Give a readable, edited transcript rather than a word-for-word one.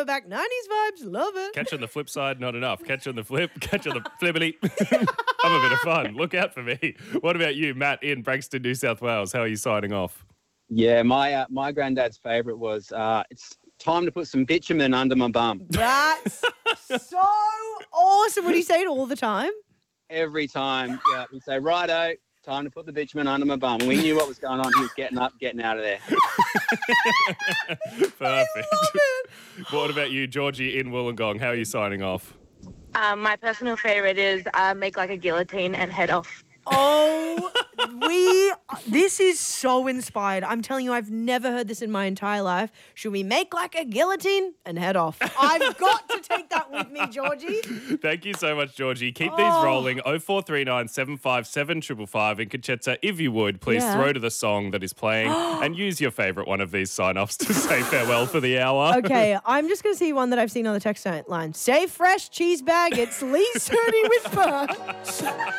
throwback 90s vibes. Love it. Catch on the flip side, not enough. Catch on the flip, catch on the flippity. I'm a bit of fun. Look out for me. What about you, Matt, in Branxton, New South Wales? How are you signing off? Yeah, my granddad's favourite was it's time to put some bitumen under my bum. That's so awesome. Would he say it all the time? Every time, yeah, he'd say, righto, time to put the bitumen under my bum. We knew what was going on. He was getting up, getting out of there. Perfect. What about you, Georgie, in Wollongong? How are you signing off? My personal favourite is make like a guillotine and head off. Oh, this is so inspired. I'm telling you, I've never heard this in my entire life. Should we make like a guillotine and head off? I've got to take that with me, Georgie. Thank you so much, Georgie. Keep these rolling. 0439 757 555. And Conchetta, if you would, please throw to the song that is playing and use your favourite one of these sign-offs to say farewell for the hour. Okay, I'm just going to see one that I've seen on the text line. Stay fresh, cheese bag. It's Lee Sturdy with Fur.